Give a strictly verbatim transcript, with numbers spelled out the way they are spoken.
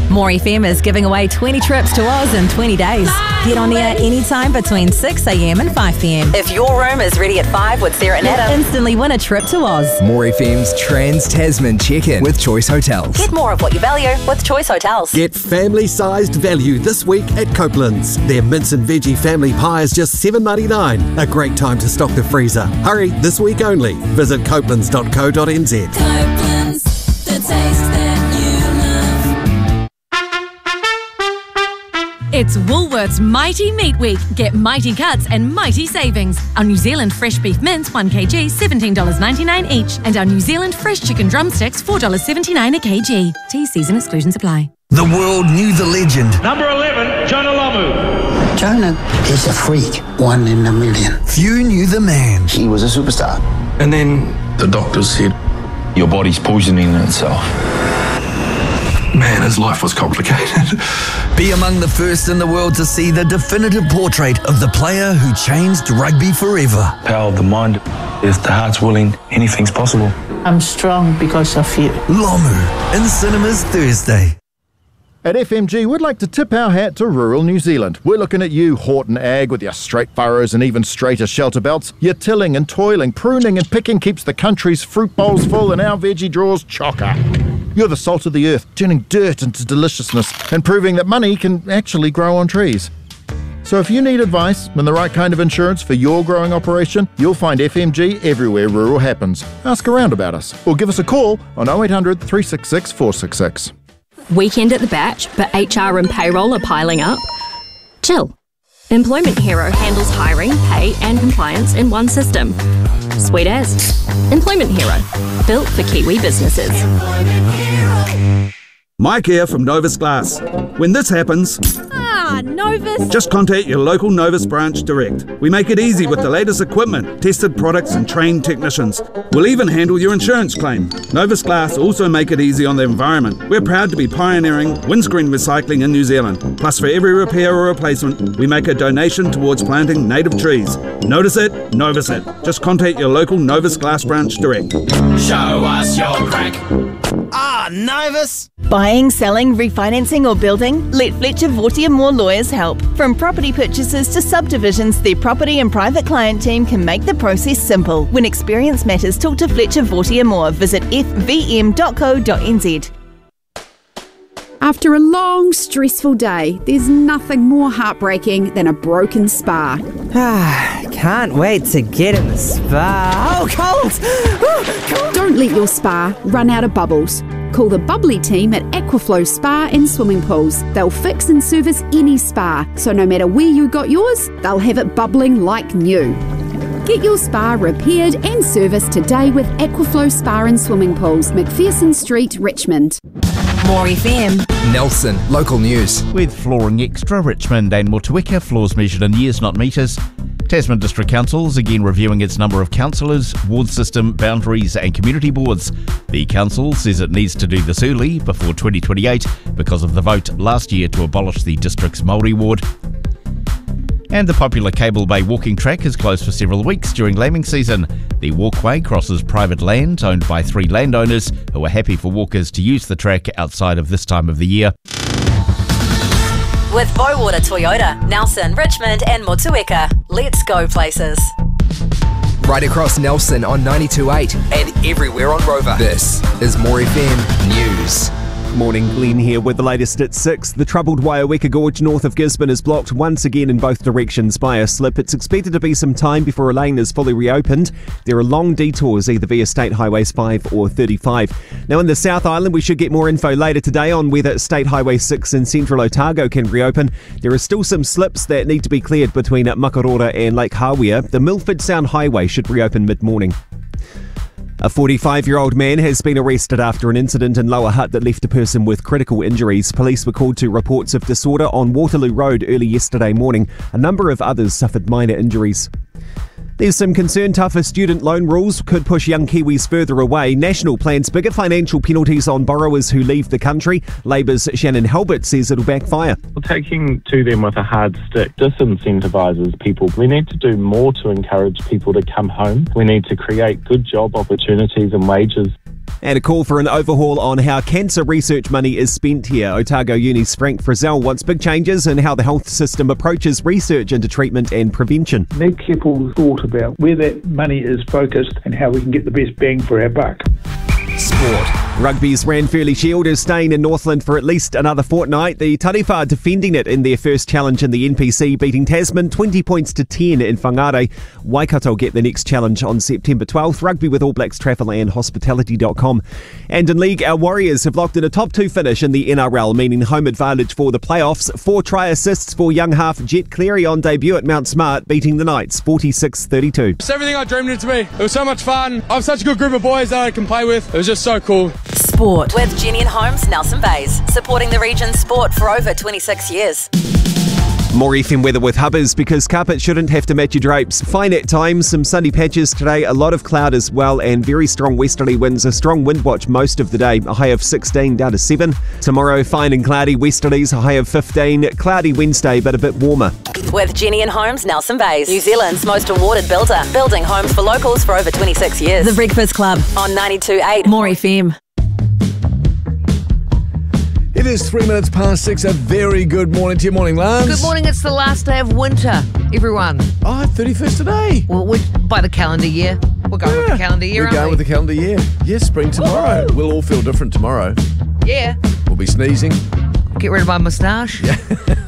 More F M is giving away twenty trips to Oz in twenty days. Get on the air anytime between six a.m. and five p.m. If your room is ready at five with Sarah and Adam, instantly win a trip to Oz. More F M's Trans-Tasman check-in with Choice Hotels. Get more of what you value with Choice Hotels. Get family-sized value this week at Copeland's. Their mince and veggie family pie is just seven dollars ninety-nine. A great time to stock the freezer. Hurry, this week only. Visit copelands dot co dot n z. Copeland's, the taste that you love. It's Woolworths Mighty Meat Week. Get mighty cuts and mighty savings. Our New Zealand fresh beef mince, one kilogram, seventeen dollars ninety-nine each. And our New Zealand fresh chicken drumsticks, four dollars seventy-nine a kg. T season exclusions apply. The world knew the legend. Number eleven, Jonah Lomu. Jonah is a freak, one in a million. Few knew the man. He was a superstar. And then the doctors said, your body's poisoning itself. Man, his life was complicated. Be among the first in the world to see the definitive portrait of the player who changed rugby forever. Power of the mind. If the heart's willing, anything's possible. I'm strong because of you. Lomu, in cinemas Thursday. At F M G, we'd like to tip our hat to rural New Zealand. We're looking at you, Horton Ag, with your straight furrows and even straighter shelter belts. Your tilling and toiling, pruning and picking keeps the country's fruit bowls full and our veggie drawers chocker. You're the salt of the earth, turning dirt into deliciousness and proving that money can actually grow on trees. So if you need advice and the right kind of insurance for your growing operation, you'll find F M G everywhere rural happens. Ask around about us or give us a call on oh eight hundred, three six six, four six six. Weekend at the batch, but H R and payroll are piling up? Chill. Employment Hero handles hiring, pay and compliance in one system. Sweet as. Employment Hero. Built for Kiwi businesses. Mike here from Novus Glass. When this happens... Ah, Novus! Just contact your local Novus branch direct. We make it easy with the latest equipment, tested products and trained technicians. We'll even handle your insurance claim. Novus Glass also make it easy on the environment. We're proud to be pioneering windscreen recycling in New Zealand. Plus for every repair or replacement, we make a donation towards planting native trees. Notice it, Novus it. Just contact your local Novus Glass branch direct. Show us your crack. Ah, Novus! Buying, selling, refinancing or building? Let Fletcher Vortier Moore Lawyers help. From property purchases to subdivisions, their property and private client team can make the process simple. When experience matters, talk to Fletcher Vortier Moore. Visit f v m dot co dot n z. After a long, stressful day, there's nothing more heartbreaking than a broken spa. Ah, can't wait to get in the spa. Oh, cold! Oh, cold! Don't let your spa run out of bubbles. Call the bubbly team at Aquaflow Spa and Swimming Pools. They'll fix and service any spa, so no matter where you got yours, they'll have it bubbling like new. Get your spa repaired and serviced today with Aquaflow Spa and Swimming Pools, McPherson Street, Richmond. More F M. Nelson, local news. With Flooring Extra, Richmond and Motueka, floors measured in years, not metres. Tasman District Council is again reviewing its number of councillors, ward system, boundaries and community boards. The council says it needs to do this early, before twenty twenty-eight, because of the vote last year to abolish the district's Māori ward. And the popular Cable Bay walking track is closed for several weeks during lambing season. The walkway crosses private land owned by three landowners who are happy for walkers to use the track outside of this time of the year. With Bowater Toyota, Nelson, Richmond and Motueka. Let's go places. Right across Nelson on ninety-two point eight and everywhere on Rover. This is More F M News. Morning, Glenn here with the latest at six. The troubled Waiaweka Gorge north of Gisborne is blocked once again in both directions by a slip. It's expected to be some time before a lane is fully reopened. There are long detours either via State Highways five or thirty-five. Now in the South Island, we should get more info later today on whether State Highway six in central Otago can reopen. There are still some slips that need to be cleared between Makarora and Lake Hawea. The Milford Sound Highway should reopen mid-morning. A forty-five-year-old man has been arrested after an incident in Lower Hutt that left a person with critical injuries. Police were called to reports of disorder on Waterloo Road early yesterday morning. A number of others suffered minor injuries. There's some concern tougher student loan rules could push young Kiwis further away. National plans bigger financial penalties on borrowers who leave the country. Labour's Shannon Halbert says it'll backfire. Well, taking to them with a hard stick disincentivises people. We need to do more to encourage people to come home. We need to create good job opportunities and wages. And a call for an overhaul on how cancer research money is spent here. Otago Uni's Frank Frizzell wants big changes in how the health system approaches research into treatment and prevention. Need careful thought about where that money is focused and how we can get the best bang for our buck. Sport. Rugby's Ranfurly Shield is staying in Northland for at least another fortnight. The Tariwha defending it in their first challenge in the N P C, beating Tasman twenty points to ten in Whangarei. Waikato get the next challenge on September twelfth. Rugby with All Blacks Travel and Hospitality dot com. And in League, our Warriors have locked in a top two finish in the N R L, meaning home advantage for the playoffs. Four try assists for young half Jet Cleary on debut at Mount Smart, beating the Knights forty-six thirty-two. It's everything I dreamed it to be. It was so much fun. I have such a good group of boys that I can play with. It was just so cool. Sport with Jenny and Holmes, Nelson Bays, supporting the region's sport for over twenty-six years. More F M weather with Hubbers, because carpet shouldn't have to match your drapes. Fine at times, some sunny patches today, a lot of cloud as well, and very strong westerly winds. A strong wind watch most of the day, a high of sixteen down to seven. Tomorrow, fine and cloudy westerlies, a high of fifteen. Cloudy Wednesday, but a bit warmer. With Jenny and Holmes, Nelson Bays, New Zealand's most awarded builder, building homes for locals for over twenty-six years. The Breakfast Club on ninety-two point eight More F M. It is three minutes past six. A very good morning to you. Morning, Lance. Good morning. It's the last day of winter, everyone. Oh, thirty-first today. Well, we're, by the calendar year. We're going yeah, with the calendar year, We're aren't going we? with the calendar year. Yes, spring tomorrow. Woo-hoo. We'll all feel different tomorrow. Yeah. We'll be sneezing. Get rid of my moustache. Yeah.